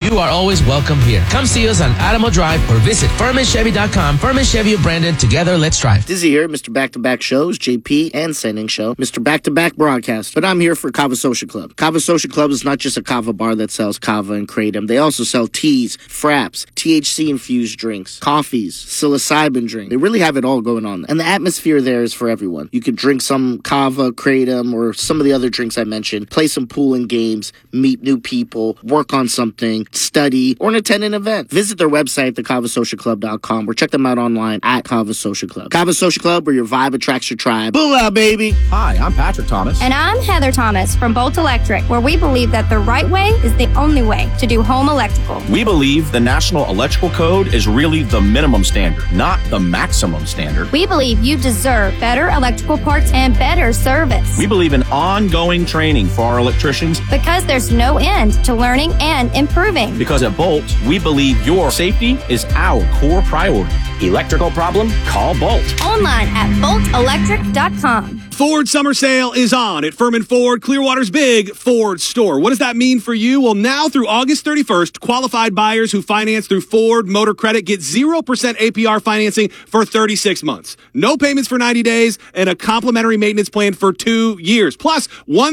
You are always welcome here. Come see us on Alamo Drive or visit FurmanChevy.com. Furman Chevy and Brandon, together, let's drive. Dizzy here, Mr. Back-to-Back Shows, JP and Sending Show, Mr. Back-to-Back Broadcast. But I'm here for Kava Social Club. Kava Social Club is not just a kava bar that sells kava and kratom. They also sell teas, fraps, THC-infused drinks, coffees, psilocybin drink. They really have it all going on. And the atmosphere there is for everyone. You could drink some kava, kratom, or some of the other drinks I mentioned, play some pool and games, meet new people, work on something, study, or attend an event. Visit their website, thekavasocialclub.com, or check them out online at Kava Social Club. Kava Social Club, where your vibe attracts your tribe. Booyah, baby! Hi, I'm Patrick Thomas. And I'm Heather Thomas from Bolt Electric, where we believe that the right way is the only way to do home electrical. We believe the National Electrical Code is really the minimum standard, not the maximum standard. We believe you deserve better electrical parts and better service. We believe in ongoing training for our electricians because there's no end to learning and improving. Because at Bolt, we believe your safety is our core priority. Electrical problem? Call Bolt. Online at boltelectric.com. Ford Summer Sale is on at Furman Ford, Clearwater's big Ford store. What does that mean for you? Well, now through August 31st, qualified buyers who finance through Ford Motor Credit get 0% APR financing for 36 months. No payments for 90 days and a complimentary maintenance plan for 2 years. Plus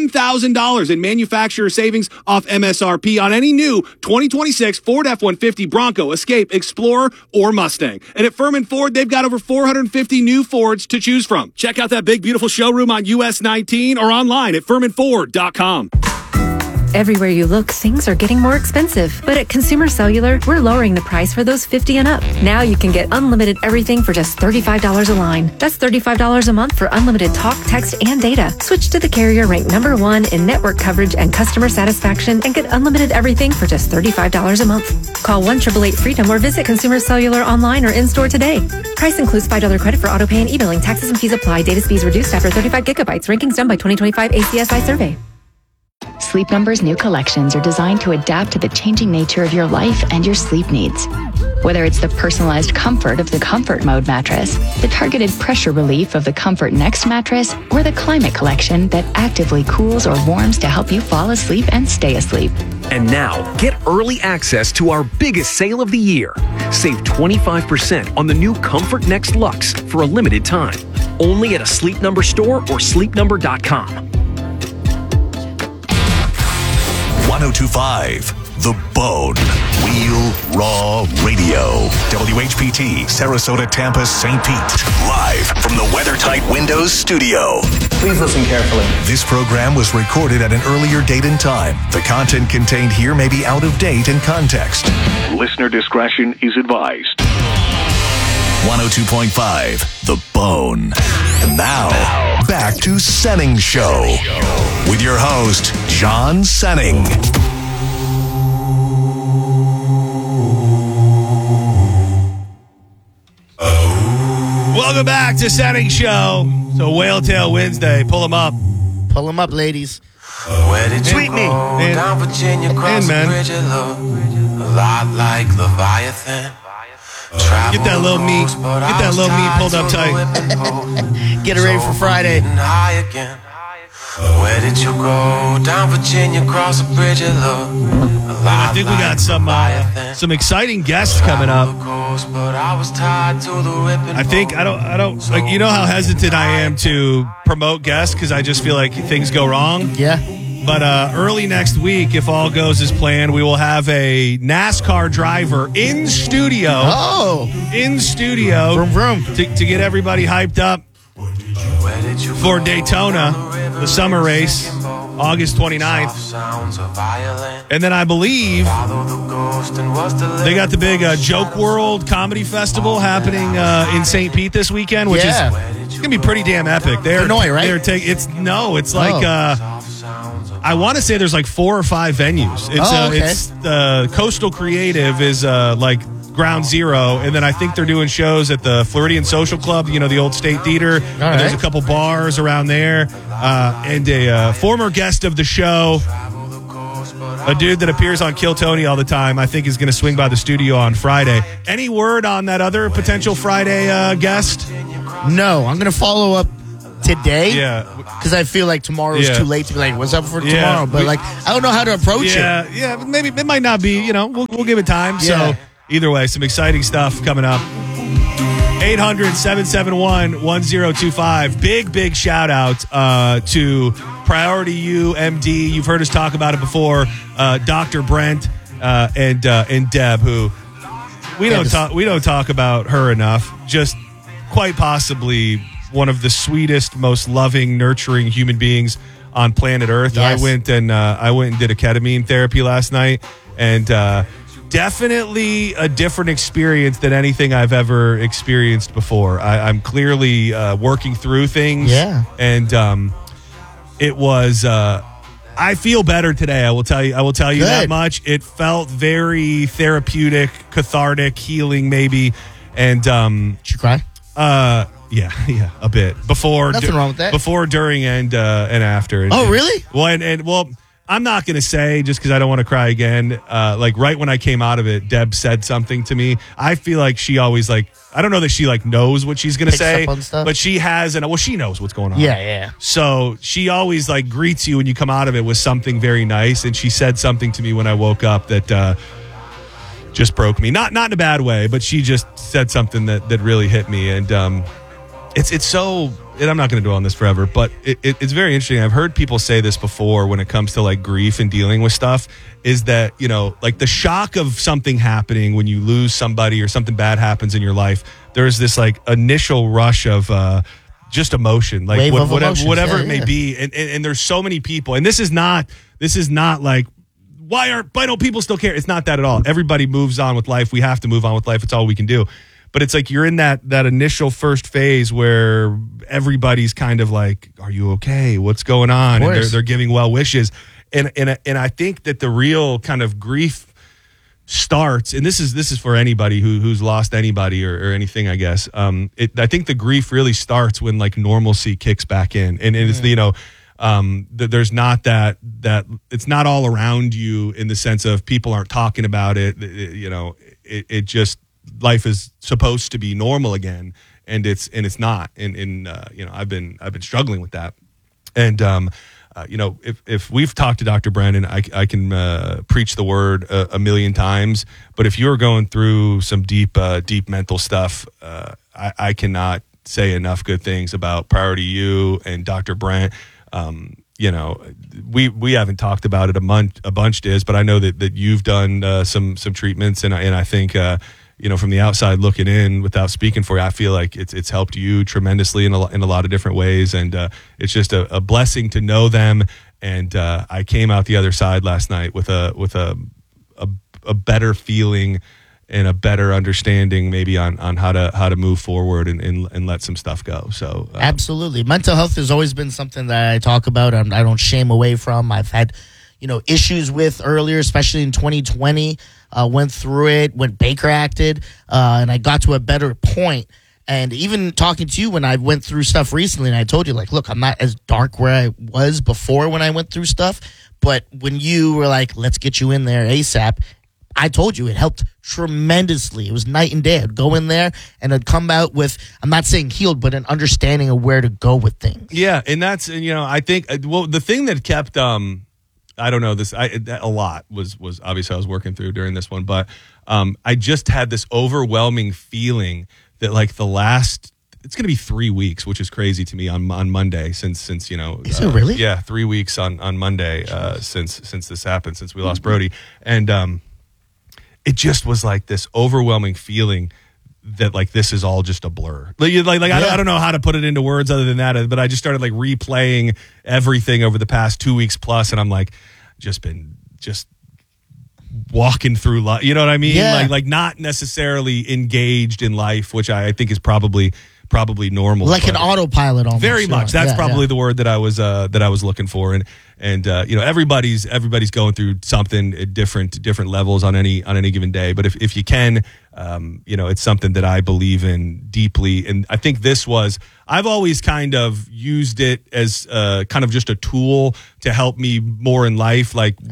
$1,000 in manufacturer savings off MSRP on any new 2026 Ford F-150, Bronco, Escape, Explorer, or Mustang. And at Furman Ford, they've got over 450 new Fords to choose from. Check out that big, beautiful showroom on US 19 or online at FurmanFord.com. Everywhere you look, things are getting more expensive. But at Consumer Cellular, we're lowering the price for those 50 and up. Now you can get unlimited everything for just $35 a line. That's $35 a month for unlimited talk, text, and data. Switch to the carrier ranked #1 in network coverage and customer satisfaction and get unlimited everything for just $35 a month. Call 1-888-FREEDOM or visit Consumer Cellular online or in-store today. Price includes $5 credit for autopay and e-billing. Taxes and fees apply. Data speeds reduced after 35 gigabytes. Rankings done by 2025 ACSI survey. Sleep Number's new collections are designed to adapt to the changing nature of your life and your sleep needs. Whether it's the personalized comfort of the Comfort Mode mattress, the targeted pressure relief of the Comfort Next mattress, or the Climate Collection that actively cools or warms to help you fall asleep and stay asleep. And now, get early access to our biggest sale of the year. Save 25% on the new Comfort Next Luxe for a limited time. Only at a Sleep Number store or sleepnumber.com. 102.5 The Bone. Real Raw Radio. WHPT, Sarasota, Tampa, St. Pete. Live from the WeatherTight Windows studio. Please listen carefully. This program was recorded at an earlier date and time. The content contained here may be out of date in context. Listener discretion is advised. 102.5 The Bone. And now, back to Senning Show. With your host, John Senning. Welcome back to Senning Show. So Whale Tail Wednesday. Pull them up. Pull them up, ladies. Where did you Tweet me. go? Down Virginia, cross the bridge of love. A lot like Leviathan. Get that little meat. Get that little meat pulled up tight. Get it ready for Friday. Where did you go? Down Virginia, cross the bridge of love. I think we got some exciting guests coming up. I think I don't like, you know how hesitant I am to promote guests because I just feel like things go wrong. Yeah. But early next week, if all goes as planned, we will have a NASCAR driver in studio. Oh, in studio, vroom, vroom. To get everybody hyped up for Daytona, the summer race, August 29th. And then I believe they got the big Joke World Comedy Festival happening in St. Pete this weekend, which is going to be pretty damn epic. They're Illinois, right? It's like I want to say there's like 4 or 5 venues. It's Coastal Creative is like ground zero, and then I think they're doing shows at the Floridian Social Club, you know, the old State Theater. And there's a couple bars around there, and a former guest of the show, a dude that appears on Kill Tony all the time, I think is going to swing by the studio on Friday. Any word on that other potential Friday guest? No, I'm going to follow up today. Yeah. Because I feel like tomorrow's too late to be like, what's up for tomorrow? But like, I don't know how to approach it. Yeah, but maybe it might not be, we'll give it time. Yeah. So either way, some exciting stuff coming up. 800-771-1025. Big shout out to Priority U MD. You've heard us talk about it before. Dr. Brent and Deb, who we don't talk about her enough. Just quite possibly one of the sweetest, most loving, nurturing human beings on planet Earth. Yes. I went and did a ketamine therapy last night, and definitely a different experience than anything I've ever experienced before. I'm clearly working through things. Yeah. And it was I feel better today. I will tell you Good. that much. It felt very therapeutic, cathartic, healing maybe. And Did you cry? yeah, a bit. Before Nothing wrong with that. Before, during, and after. And, Oh, really? Well, I'm not going to say, just because I don't want to cry again, like right when I came out of it, Deb said something to me. I feel like she always I don't know that she knows what she's going to Picks say, up on stuff? but she has, she knows what's going on. Yeah. So she always greets you when you come out of it with something very nice. And she said something to me when I woke up that just broke me. Not in a bad way, but she just said something that really hit me. And it's so, and I'm not going to dwell on this forever, but it's very interesting. I've heard people say this before when it comes to grief and dealing with stuff, is that, the shock of something happening when you lose somebody or something bad happens in your life, there's this initial rush of just emotion, Wave of emotions. whatever Yeah, it may be. And there's so many people, and this is not why don't people still care? It's not that at all. Everybody moves on with life. We have to move on with life. It's all we can do. But it's you're in that initial first phase where everybody's kind of are you okay? What's going on? And they're giving well wishes. And I think that the real kind of grief starts, and this is for anybody who's lost anybody or anything, I guess. I think the grief really starts when normalcy kicks back in. And it's there's not that it's not all around you in the sense of people aren't talking about it. It just, life is supposed to be normal again, and it's not. And I've been struggling with that. And if we've talked to Dr. Brandon, I can preach the word a million times. But if you're going through some deep mental stuff, I cannot say enough good things about Priority U and Dr. Brent. We haven't talked about it a bunch, Diz, but I know that you've done some treatments, and I think from the outside looking in, without speaking for you, I feel like it's helped you tremendously in a lot of different ways, and it's just a blessing to know them. And I came out the other side last night with a better feeling and a better understanding, maybe on how to move forward and let some stuff go. So absolutely, mental health has always been something that I talk about. I don't shame away from. I've had issues with earlier, especially in 2020. Went through it, went Baker acted, and I got to a better point. And even talking to you when I went through stuff recently, and I told you, look, I'm not as dark where I was before when I went through stuff. But when you were let's get you in there ASAP, I told you it helped tremendously. It was night and day. I'd go in there and I'd come out with, I'm not saying healed, but an understanding of where to go with things. Yeah, and that's, I think, the thing that kept, I don't know, a lot was obviously I was working through during this one, but I just had this overwhelming feeling that the last, it's going to be 3 weeks, which is crazy to me on Monday since Is it really? Yeah, 3 weeks on Monday since this happened, since we lost Brody. And it just was this overwhelming feeling that this is all just a blur. I don't know how to put it into words other than that, but I just started replaying everything over the past 2 weeks plus, and I'm just walking through life. You know what I mean? Yeah. Not necessarily engaged in life, which I think is probably normal. An autopilot almost. Very much. That's probably the word that I was looking for. And everybody's going through something at different levels on any given day. But if you can, it's something that I believe in deeply. And I think I've always kind of used it as kind of just a tool to help me more in life,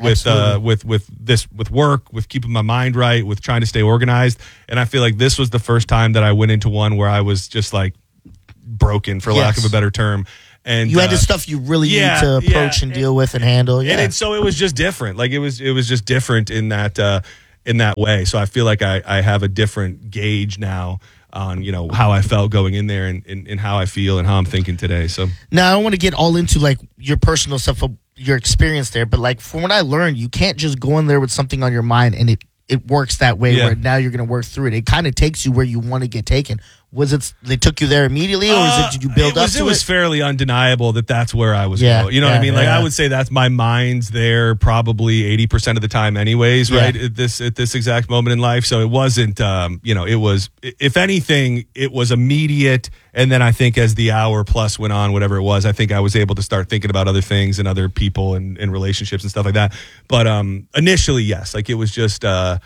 with work, with keeping my mind right, with trying to stay organized. And I feel like this was the first time that I went into one where I was just broken, for lack of a better term. And you had the stuff you really need to approach and deal with and handle. Yeah. And so it was just different. Like it was just different in that way. So I feel like I have a different gauge now on, how I felt going in there and how I feel and how I'm thinking today. So now I don't want to get all into like your personal stuff, your experience there, but like from what I learned, you can't just go in there with something on your mind and it works that way where now you're going to work through it. It kind of takes you where you want to get taken. Was it they took you there immediately, or did you build up to it? It was fairly undeniable that's where I was going. You know what I mean? Like I would say that's my mind's there probably 80% of the time anyways, right? At this exact moment in life. So it wasn't, it was, if anything, it was immediate. And then I think as the hour plus went on, whatever it was, I think I was able to start thinking about other things and other people and relationships and stuff like that. But initially, yes, like it was just,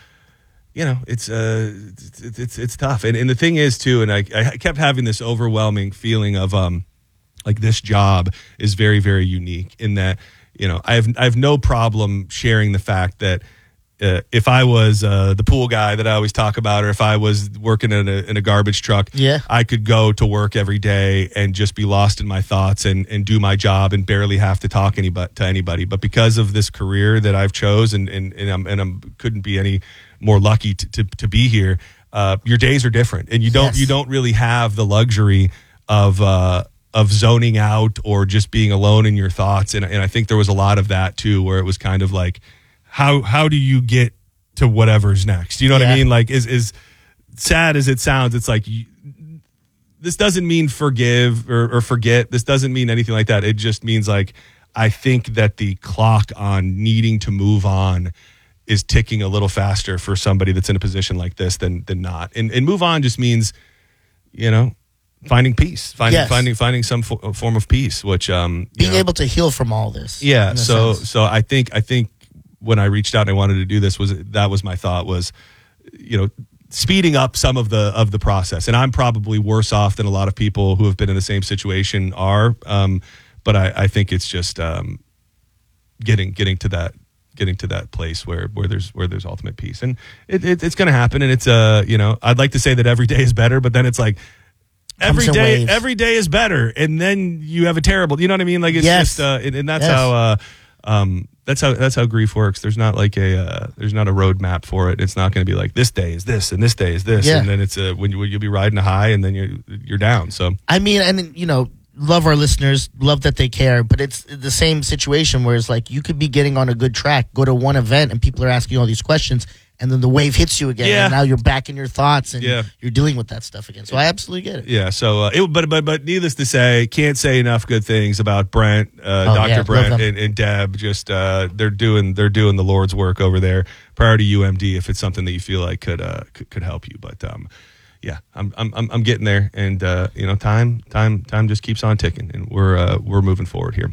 it's tough. And the thing is too, and I kept having this overwhelming feeling of like this job is very, very unique in that, I have no problem sharing the fact that if I was the pool guy that I always talk about, or if I was working in a garbage truck, I could go to work every day and just be lost in my thoughts and do my job and barely have to talk to anybody. But because of this career that I've chosen and couldn't be any more lucky to be here, your days are different, and you don't really have the luxury of zoning out or just being alone in your thoughts. And I think there was a lot of that too, where it was kind of like, how do you get to whatever's next? You know what I mean? Like, as sad as it sounds, it's like, this doesn't mean forgive or forget. This doesn't mean anything like that. It just means like, I think that the clock on needing to move on is ticking a little faster for somebody that's in a position like this than not. And move on just means, finding peace, finding some form of peace, which being able to heal from all this. Yeah. So I think when I reached out and I wanted to do this, that was my thought was, speeding up some of the process. And I'm probably worse off than a lot of people who have been in the same situation are. But I think it's just getting to that place where there's ultimate peace, and it's going to happen. And it's I'd like to say that every day is better, but then it's like every day is better, and then you have a terrible. You know what I mean? Like it's just and that's how. That's how grief works. There's not like there's not a roadmap for it. It's not going to be like this day is this and this day is this, and then it's when you'll be riding a high and then you're down. So I mean, and love our listeners, love that they care, but it's the same situation where it's like you could be getting on a good track, go to one event, and people are asking you all these questions, and then the wave hits you again, and now you're back in your thoughts, and you're dealing with that stuff again. So I absolutely get it. Yeah. So, but needless to say, can't say enough good things about Brent, Dr. Brent, and Deb. Just they're doing the Lord's work over there. Prior to UMD, if it's something that you feel like could help you, but I'm getting there, and time just keeps on ticking, and we're moving forward here.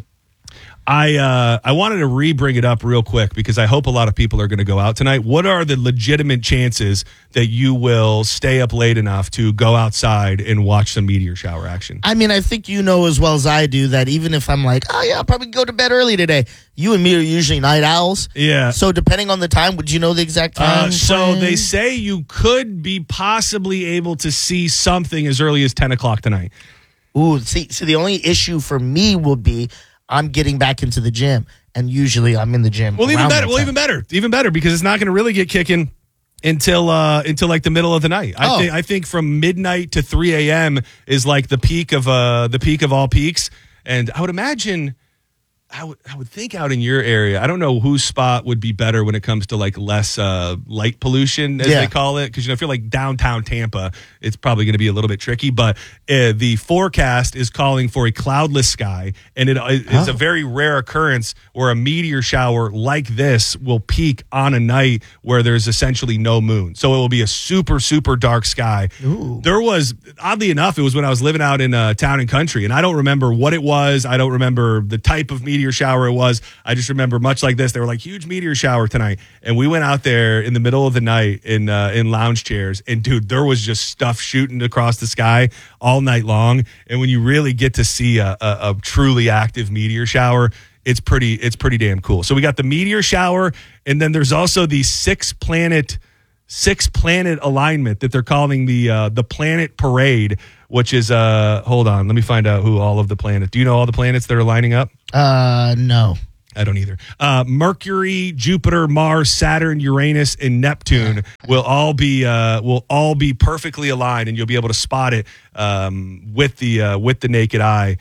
I wanted to re-bring it up real quick because I hope a lot of people are going to go out tonight. What are the legitimate chances that you will stay up late enough to go outside and watch some meteor shower action? I mean, I think you know as well as I do that even if I'm like, I'll probably go to bed early today, you and me are usually night owls. Yeah. So depending on the time, would you know the exact time? So they say you could be possibly able to see something as early as 10 o'clock tonight. Ooh, see, so the only issue for me will be I'm getting back into the gym, and usually I'm in the gym. Well, even better, because it's not going to really get kicking until like the middle of the night. I think from midnight to 3 a.m. is like the peak of all peaks, and I would imagine. I would think out in your area, I don't know whose spot would be better when it comes to like less light pollution, as they call it. Because if you're like downtown Tampa, it's probably going to be a little bit tricky. But the forecast is calling for a cloudless sky, and it's a very rare occurrence where a meteor shower like this will peak on a night where there's essentially no moon. So it will be a super, super dark sky. Ooh. There was, oddly enough, it was when I was living out in Town and Country, and I don't remember what it was. I don't remember the type of meteor shower it was. I just remember much like this. They were like, huge meteor shower tonight. And we went out there in the middle of the night in lounge chairs. And dude, there was just stuff shooting across the sky all night long. And when you really get to see a truly active meteor shower, it's pretty damn cool. So we got the meteor shower, and then there's also the 6-planet 6-planet alignment that they're calling the Planet Parade, which is hold on, let me find out who all of the planets. Do you know all the planets that are lining up? No. I don't either. Mercury, Jupiter, Mars, Saturn, Uranus, and Neptune will all be perfectly aligned, and you'll be able to spot it with the naked eye.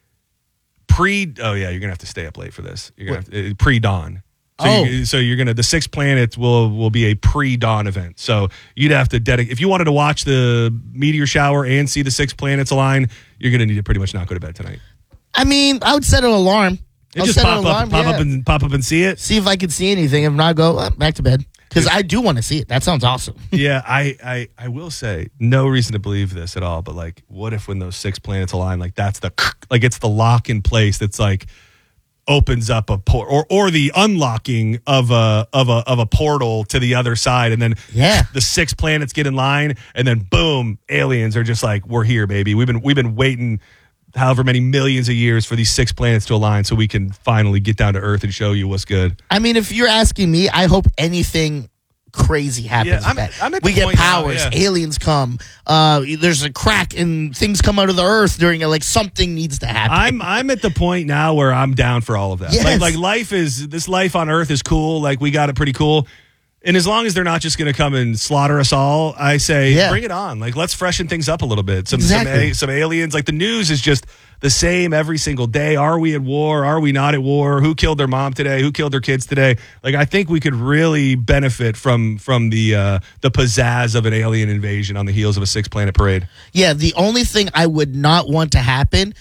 You're gonna have to stay up late for this. You're gonna have to, pre-dawn. So you're gonna, the 6 planets will be a pre-dawn event. So you'd have to dedicate, if you wanted to watch the meteor shower and see the 6 planets align, you're gonna need to pretty much not go to bed tonight. I mean, I would set an alarm. It just pop up and see it. See if I can see anything. If not, go back to bed. Because I do want to see it. That sounds awesome. Yeah, I will say, no reason to believe this at all, but like, what if when those 6 planets align, like that's it's the lock in place that's like opens up a port or the unlocking of a portal to the other side, and then the 6 planets get in line, and then boom, aliens are just like, we're here, baby. We've been waiting however many millions of years for these 6 planets to align so we can finally get down to Earth and show you what's good. I mean, if you're asking me, I hope anything crazy happens. I'm at we the get point powers, now, aliens come, there's a crack and things come out of the Earth during it, like something needs to happen. I'm at the point now where I'm down for all of that. Yes. Like this life on Earth is cool. Like we got it pretty cool. And as long as they're not just going to come and slaughter us all, I say, bring it on. Like, let's freshen things up a little bit. Some aliens. Like, the news is just the same every single day. Are we at war? Are we not at war? Who killed their mom today? Who killed their kids today? Like, I think we could really benefit from the pizzazz of an alien invasion on the heels of a 6-planet parade. Yeah, the only thing I would not want to happen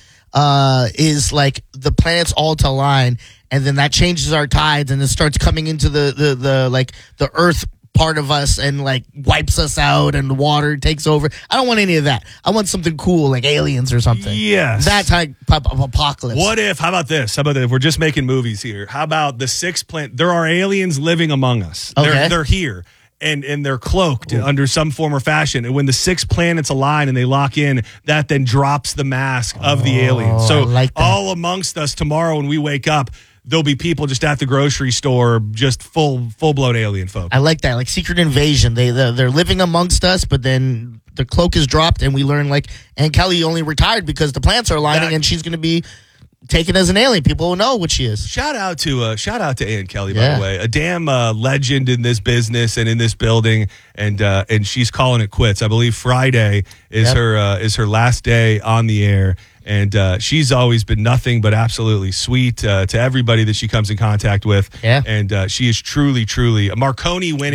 is like the planets all to align, and then that changes our tides, and it starts coming into the Earth part of us and like wipes us out, and the water takes over. I don't want any of that. I want something cool like aliens or something. Yes, that type of apocalypse. What if? How about this? If we're just making movies here? How about the 6 planet? There are aliens living among us. Okay. They're here. And they're cloaked under some form or fashion. And when the 6 planets align and they lock in, that then drops the mask of the aliens. So all amongst us tomorrow when we wake up, there'll be people just at the grocery store, just full-blown alien folk. I like that, like Secret Invasion. They're living amongst us, but then the cloak is dropped, and we learn like Aunt Kelly only retired because the planets are aligning, and she's going to be taken as an alien. People will know what she is. Shout out to Aunt Kelly, by the way, a damn legend in this business and in this building, and she's calling it quits. I believe Friday is her last day on the air, and she's always been nothing but absolutely sweet to everybody that she comes in contact with. Yeah. And she is truly a Marconi winning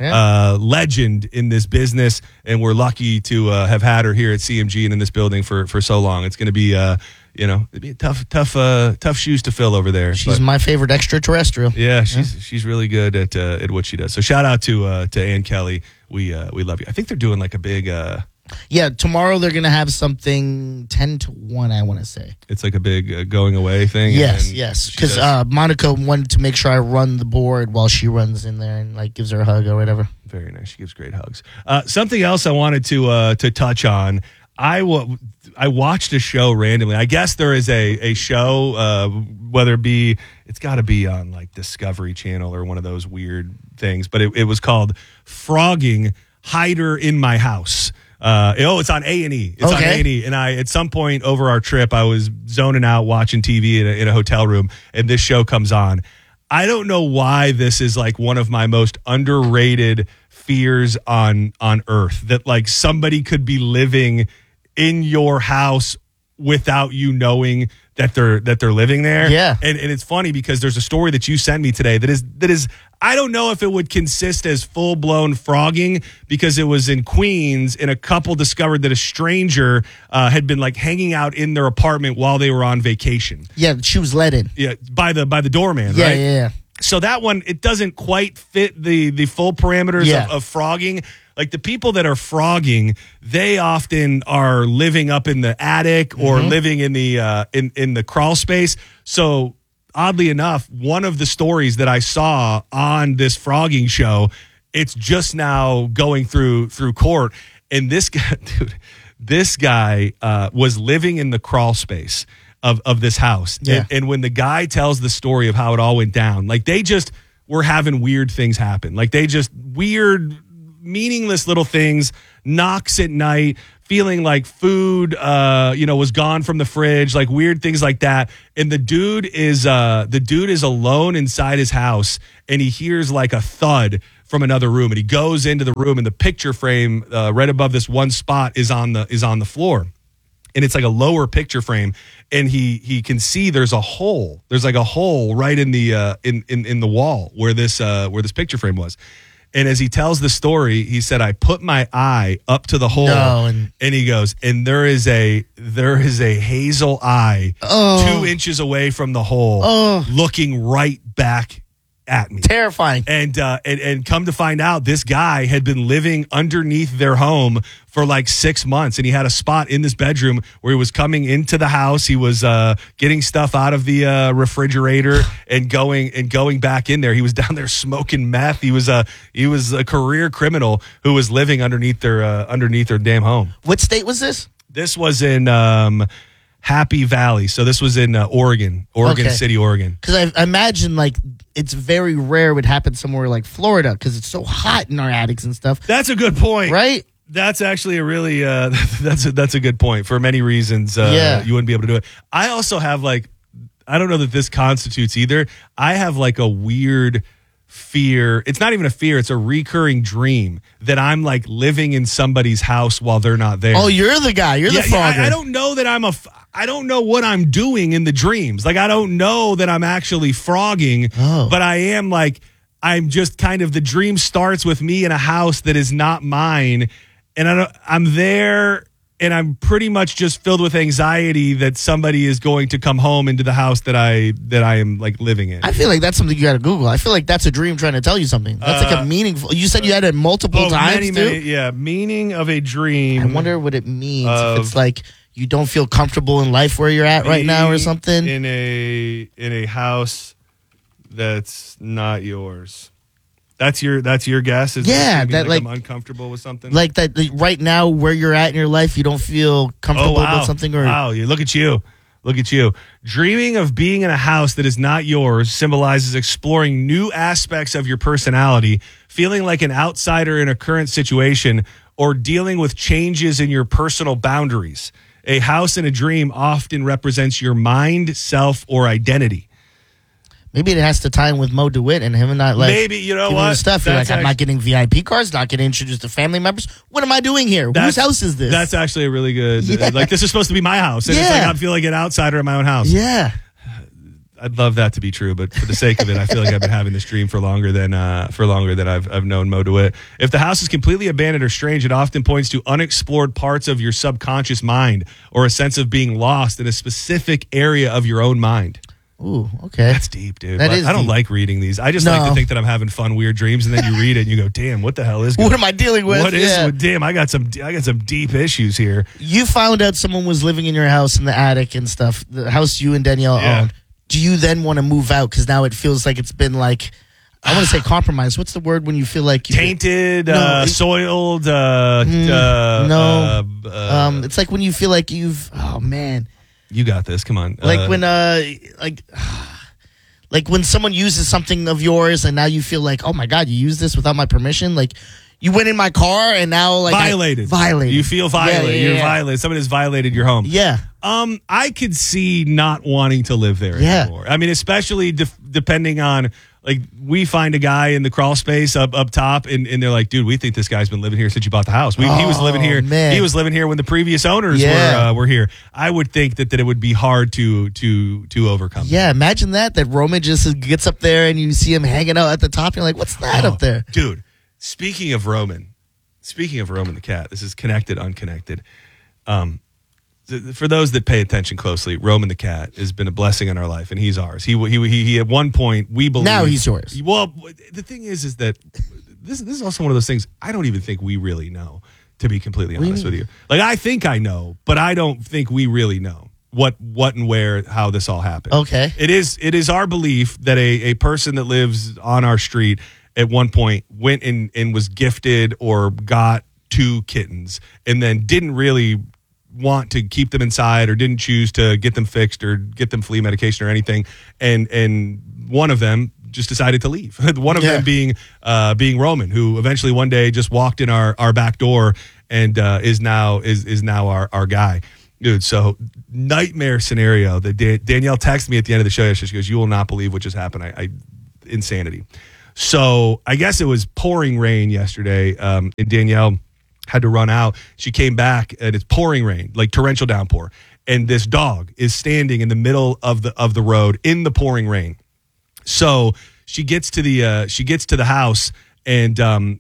legend in this business, and we're lucky to have had her here at CMG and in this building for so long. It's going to be it'd be tough shoes to fill over there. She's my favorite extraterrestrial. Yeah, she's really good at what she does. So shout out to Ann Kelly. We love you. I think they're doing like a big. Tomorrow they're gonna have something 10 to 1. I want to say it's like a big going away thing. Yes. Because Monica wanted to make sure I run the board while she runs in there and like gives her a hug or whatever. Very nice. She gives great hugs. Something else I wanted to touch on. I watched a show randomly. I guess there is a show, whether it be, it's got to be on like Discovery Channel or one of those weird things, but it was called Frogging Hider in My House. It's on A&E. It's on A&E. And at some point over our trip, I was zoning out watching TV in a hotel room, and this show comes on. I don't know why this is like one of my most underrated fears on Earth, that like somebody could be living in your house without you knowing that they're living there. Yeah. And it's funny because there's a story that you sent me today that is I don't know if it would consist as full-blown frogging, because it was in Queens, and a couple discovered that a stranger had been like hanging out in their apartment while they were on vacation. Yeah, she was let in. Yeah, by the doorman, yeah, right? Yeah. So that one, it doesn't quite fit the full parameters of frogging. Like the people that are frogging, they often are living up in the attic or living in the in the crawl space. So oddly enough, one of the stories that I saw on this frogging show, it's just now going through court, and this guy was living in the crawl space of this house. Yeah. And when the guy tells the story of how it all went down, like they just were having weird things happen. Like they just weird meaningless little things, knocks at night, feeling like food, was gone from the fridge, like weird things like that. And the dude is alone inside his house, and he hears like a thud from another room, and he goes into the room, and the picture frame right above this one spot is on the floor, and it's like a lower picture frame, and he can see there's a hole. There's like a hole right in the in the wall where this picture frame was. And as he tells the story, he said, I put my eye up to the hole, and he goes, and there is a hazel eye 2 inches away from the hole, looking right back at me. Terrifying. And come to find out, this guy had been living underneath their home for like 6 months, and he had a spot in this bedroom where he was coming into the house. He was getting stuff out of the refrigerator and going back in there. He was down there smoking meth. He was a career criminal who was living underneath their damn home. What state was this? This was in Happy Valley. So this was in Oregon City, Oregon. Because I imagine like it's very rare it would happen somewhere like Florida because it's so hot in our attics and stuff. That's a good point. Right? That's actually a really that's a good point. For many reasons, you wouldn't be able to do it. I also have I don't know that this constitutes either. I have like a weird fear. It's not even a fear. It's a recurring dream that I'm like living in somebody's house while they're not there. Oh, you're the guy. You're the frogger. I don't know that I don't know what I'm doing in the dreams. Like, I don't know that I'm actually frogging, but I am like, I'm just kind of, the dream starts with me in a house that is not mine. And I'm there, and I'm pretty much just filled with anxiety that somebody is going to come home into the house that I am like living in. I feel like that's something you got to Google. I feel like that's a dream trying to tell you something. That's like a meaningful. You said you had it multiple times too. Meaning of a dream. I wonder what it means. If it's like you don't feel comfortable in life where you're at right now, or something. In a house that's not yours. That's your guess? Is that like I'm uncomfortable with something? Like that right now where you're at in your life, you don't feel comfortable with something? Wow, look at you. Look at you. Dreaming of being in a house that is not yours symbolizes exploring new aspects of your personality, feeling like an outsider in a current situation, or dealing with changes in your personal boundaries. A house in a dream often represents your mind, self, or identity. Maybe it has to tie in with Mo DeWitt and him and not like maybe, you know what? Stuff. You're like, I'm not getting VIP cards, not getting introduced to family members. What am I doing here? Whose house is this? That's actually a really good. Like, this is supposed to be my house, and it's like I feel like an outsider in my own house. Yeah, I'd love that to be true, but for the sake of it, I feel like I've been having this dream for longer than I've known Mo DeWitt. If the house is completely abandoned or strange, it often points to unexplored parts of your subconscious mind or a sense of being lost in a specific area of your own mind. Ooh, okay. That's deep, dude. That is I don't deep. like reading these. I just like to think that I'm having fun, weird dreams, and then you read it and you go, "Damn, what the hell is going on? What am I dealing with? What is? Damn, I got some deep issues here." You found out someone was living in your house in the attic and stuff, the house you and Danielle own. Do you then want to move out because now it feels like it's been like, I want to say compromised. What's the word when you feel like you tainted, soiled? It's like when you feel like you've. Oh man. You got this. Come on. Like when when someone uses something of yours and now you feel like, oh my God, you used this without my permission. Like you went in my car and now like violated. Violated. You feel violated. You're violated. Somebody has violated your home. Yeah. I could see not wanting to live there anymore. I mean, especially depending on, like, we find a guy in the crawl space up top, and they're like, dude, we think this guy's been living here since you bought the house. He was living here. Man. He was living here when the previous owners were here. I would think that it would be hard to overcome. Yeah, imagine that Roman just gets up there and you see him hanging out at the top. You're like, what's that up there? Dude, speaking of Roman the cat, this is connected, unconnected. For those that pay attention closely, Roman the cat has been a blessing in our life, and he's ours. He at one point, we believe. Now he's yours. Well, the thing is that this is also one of those things I don't even think we really know, to be completely honest with you. Like, I think I know, but I don't think we really know what and where, how this all happened. Okay. It is our belief that a person that lives on our street at one point went and was gifted or got 2 kittens and then didn't really want to keep them inside or didn't choose to get them fixed or get them flea medication or anything. And one of them just decided to leave. One of them being Roman, who eventually one day just walked in our back door and is now our guy. Dude, so nightmare scenario that Danielle texted me at the end of the show yesterday. She goes, "You will not believe what just happened." Insanity. So I guess it was pouring rain yesterday, and Danielle had to run out. She came back, and it's pouring rain, like torrential downpour. And this dog is standing in the middle of the road in the pouring rain. So she gets to the house, and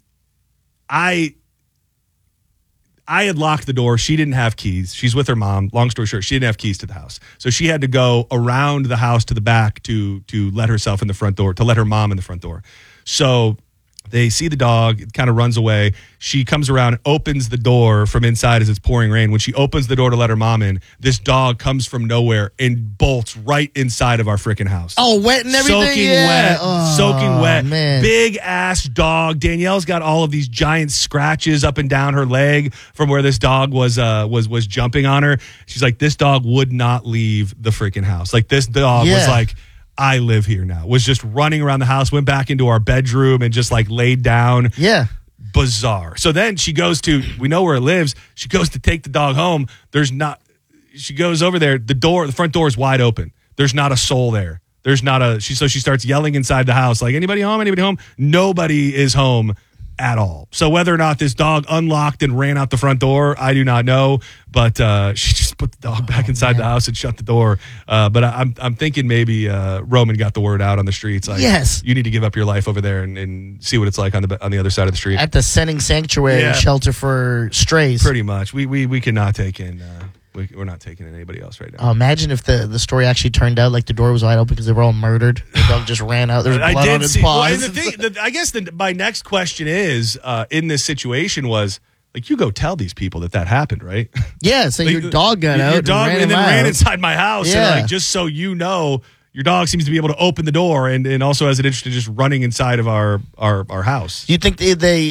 I had locked the door. She didn't have keys. She's with her mom. Long story short, she didn't have keys to the house. So she had to go around the house to the back to let herself in the front door, to let her mom in the front door. So they see the dog. It kind of runs away. She comes around, opens the door from inside as it's pouring rain. When she opens the door to let her mom in, this dog comes from nowhere and bolts right inside of our freaking house. Oh, wet and everything? Soaking wet. Man. Big ass dog. Danielle's got all of these giant scratches up and down her leg from where this dog was jumping on her. She's like, this dog would not leave the freaking house. Like, this dog was like, I live here now. Was just running around the house, went back into our bedroom and just like laid down. Yeah. Bizarre. So then she goes to, we know where it lives. She goes to take the dog home. She goes over there. The front door is wide open. There's not a soul there. So she starts yelling inside the house, like, anybody home? Anybody home? Nobody is home at all. So whether or not this dog unlocked and ran out the front door, I do not know. But she just put the dog back inside the house and shut the door. But I'm thinking maybe Roman got the word out on the streets. Like, yes, you need to give up your life over there and see what it's like on the other side of the street at the Senning Sanctuary shelter for strays. Pretty much. We cannot take in. We're not taking in anybody else right now. Imagine if the story actually turned out like the door was wide open because they were all murdered. The dog just ran out. There's blood on his paws. Well, I guess my next question is, in this situation was, like, you go tell these people that happened, right? Yeah, so your dog got out. Your dog and then ran inside my house. Yeah. And, like, just so you know, your dog seems to be able to open the door and also has an interest in just running inside of our house. Do you think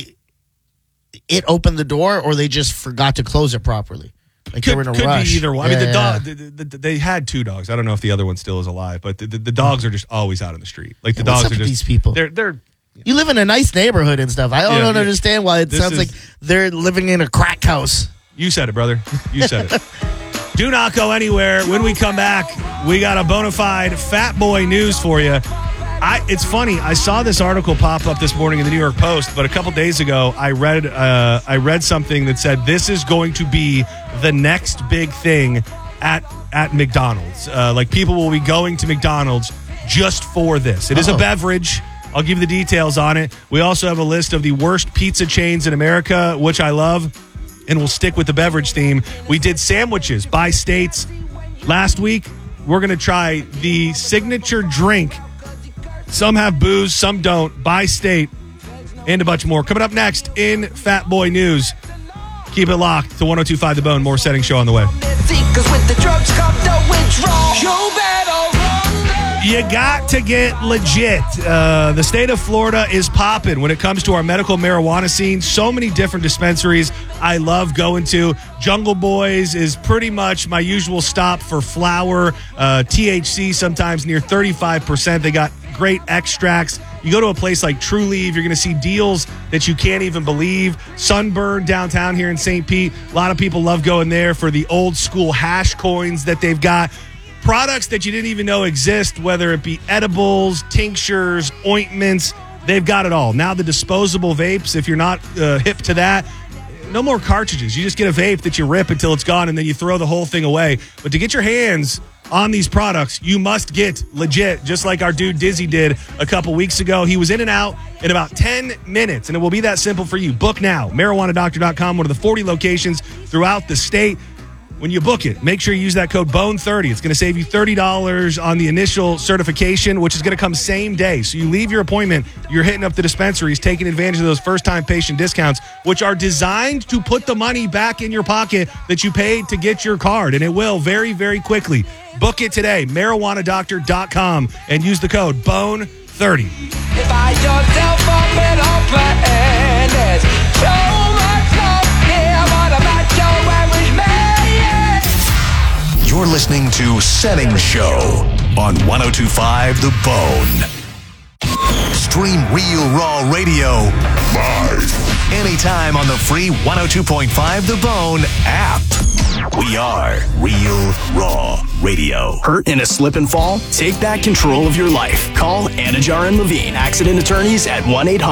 it opened the door or they just forgot to close it properly? Like they were in a rush. Be either one. I mean, they had two dogs. I don't know if the other one still is alive, but the dogs are just always out in the street. Like the dogs are just these people. They're. You live in a nice neighborhood and stuff. I don't understand why it sounds like they're living in a crack house. You said it, brother. You said it. Do not go anywhere. When we come back, we got a bona fide fat boy news for you. It's funny. I saw this article pop up this morning in the New York Post, but a couple days ago, I read something that said this is going to be the next big thing at McDonald's. Like, people will be going to McDonald's just for this. It is a beverage. I'll give you the details on it. We also have a list of the worst pizza chains in America, which I love, and we'll stick with the beverage theme. We did sandwiches by states last week. We're going to try the signature drink. Some have booze, some don't, by state, and a bunch more. Coming up next in Fat Boy News. Keep it locked to 102.5 The Bone. More Setting Show on the way. You got to get legit. The state of Florida is popping when it comes to our medical marijuana scene. So many different dispensaries I love going to. Jungle Boys is pretty much my usual stop for flower. THC sometimes near 35%. They got great extracts. You go to a place like True Leave, you're going to see deals that you can't even believe. Sunburn downtown here in St. Pete. A lot of people love going there for the old school hash coins that they've got. Products that you didn't even know exist, whether it be edibles, tinctures, ointments, they've got it all. Now the disposable vapes, if you're not hip to that, no more cartridges. You just get a vape that you rip until it's gone and then you throw the whole thing away. But to get your hands on these products, you must get legit, just like our dude Dizzy did a couple weeks ago. He was in and out in about 10 minutes, and it will be that simple for you. Book now. MarijuanaDoctor.com, one of the 40 locations throughout the state. When you book it, make sure you use that code BONE30. It's going to save you $30 on the initial certification, which is going to come same day. So you leave your appointment, you're hitting up the dispensaries, taking advantage of those first-time patient discounts, which are designed to put the money back in your pocket that you paid to get your card, and it will very, very quickly. Book it today, MarijuanaDoctor.com, and use the code BONE30. If I yourself up and open, there's so much love here, what about your average man? You're listening to Setting Show on 102.5 The Bone. Stream Real Raw Radio live anytime on the free 102.5 The Bone app. We are Real Raw Radio. Hurt in a slip and fall? Take back control of your life. Call Anajar and Levine, accident attorneys at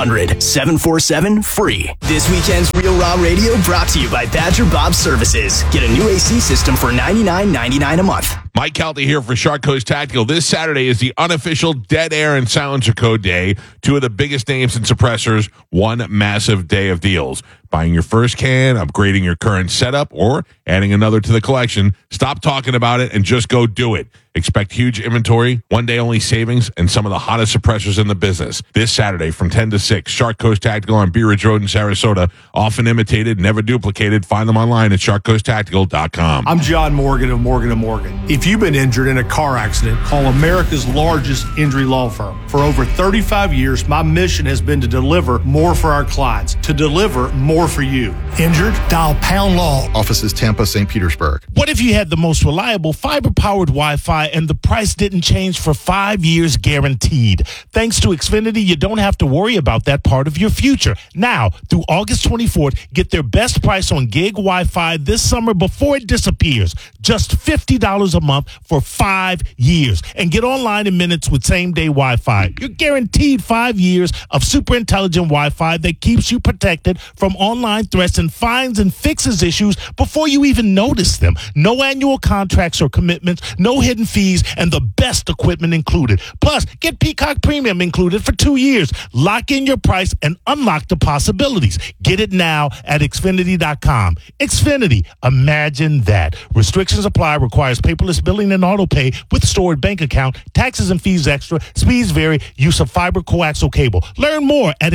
1-800-747-FREE. This weekend's Real Raw Radio brought to you by Badger Bob Services. Get a new AC system for $99.99 a month. Mike Calta here for Shark Coast Tactical. This Saturday is the unofficial Dead Air and Silencer Code Day. Two of the biggest names in suppressors, one massive day of deals. Buying your first can, upgrading your current setup, or adding another to the collection. Stop talking about it and just go do it. Expect huge inventory, one-day-only savings, and some of the hottest suppressors in the business. This Saturday from 10 to 6, Shark Coast Tactical on Bee Ridge Road in Sarasota. Often imitated, never duplicated. Find them online at sharkcoasttactical.com. I'm John Morgan of Morgan & Morgan. If you've been injured in a car accident, call America's largest injury law firm. For over 35 years, my mission has been to deliver more for our clients, to deliver more for you. Injured? Dial Pound Law. Offices Tampa, St. Petersburg. What if you had the most reliable fiber-powered Wi-Fi and the price didn't change for 5 years guaranteed? Thanks to Xfinity, you don't have to worry about that part of your future. Now, through August 24th, get their best price on gig Wi-Fi this summer before it disappears. Just $50 a month for 5 years. And get online in minutes with same-day Wi-Fi. You're guaranteed 5 years of super intelligent Wi-Fi that keeps you protected from online threats and finds and fixes issues before you even notice them. No annual contracts or commitments, no hidden fees, and the best equipment included. Plus, get Peacock Premium included for 2 years. Lock in your price and unlock the possibilities. Get it now at Xfinity.com. Xfinity, imagine that. Restrictions apply, requires paperless billing and auto pay with stored bank account, taxes and fees extra, speeds vary, use of fiber coaxial cable. Learn more at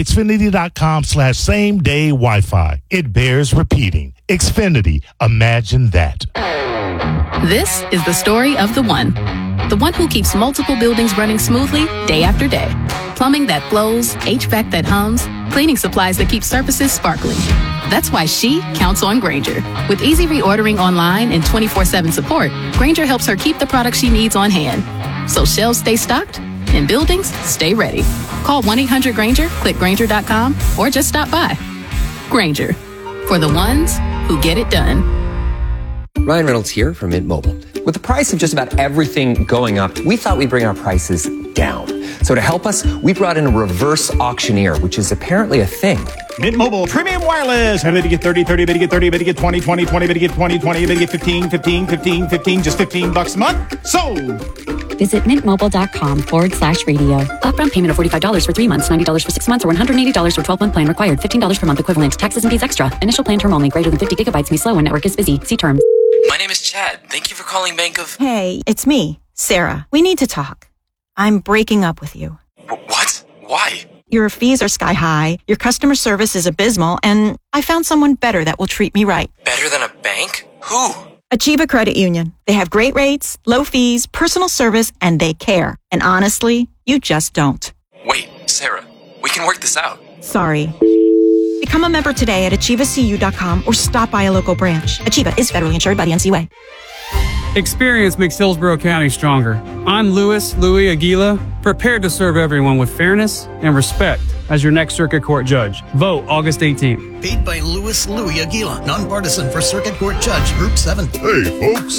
Xfinity.com/same-day Wi-Fi. It bears repeating. Xfinity, imagine that. This is the story of the one who keeps multiple buildings running smoothly day after day. Plumbing that flows, HVAC that hums, cleaning supplies that keep surfaces sparkling. That's why she counts on Grainger. With easy reordering online and 24/7 support, Grainger helps her keep the products she needs on hand. So shelves stay stocked and buildings stay ready. Call 1-800-GRAINGER, click Grainger.com, or just stop by. Grainger, for the ones who get it done. Ryan Reynolds here from Mint Mobile. With the price of just about everything going up, we thought we'd bring our prices down. So to help us, we brought in a reverse auctioneer, which is apparently a thing. Mint Mobile Premium Wireless. How to get 30, 30, better get 30, better get 20, 20, 20, better get 20, 20, better get 15, 15, 15, 15, just $15 a month. Sold! Visit mintmobile.com/radio. Upfront payment of $45 for 3 months, $90 for 6 months, or $180 for 12-month plan required. $15 per month equivalent. Taxes and fees extra. Initial plan term only. Greater than 50 gigabytes may slow when network is busy. See terms. My name is Chad. Thank you for calling Bank of... Hey, it's me, Sarah. We need to talk. I'm breaking up with you. What? Why? Your fees are sky high, your customer service is abysmal, and I found someone better that will treat me right. Better than a bank? Who? Achieva Credit Union. They have great rates, low fees, personal service, and they care. And honestly, you just don't. Wait, Sarah, we can work this out. Sorry. Become a member today at AchievaCU.com or stop by a local branch. Achieva is federally insured by the NCUA. Experience makes Hillsborough County stronger. I'm Louis Aguila, prepared to serve everyone with fairness and respect as your next Circuit Court Judge. Vote August 18th. Paid by Louis Aguila, nonpartisan for Circuit Court Judge, Group 7. Hey, folks.